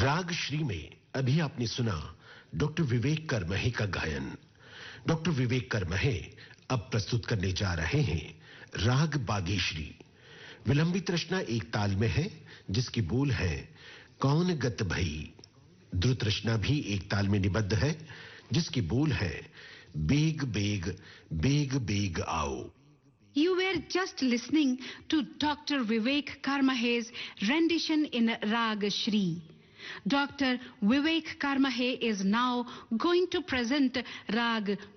राग श्री में अभी आपने सुना डॉक्टर विवेक करमहे का गायन। डॉक्टर विवेक करमहे अब प्रस्तुत करने जा रहे हैं राग बागेश्री। विलंबित रचना एक ताल में है जिसकी बोल है कौन गत भई। द्रुत रचना भी एक ताल में निबद्ध है जिसकी बोल है बेग बेग बेग बेग आओ। You were just listening to Dr. Vivek Karmahe's rendition in Rag Shri. Dr. Vivek Karmahe is now going to present Rag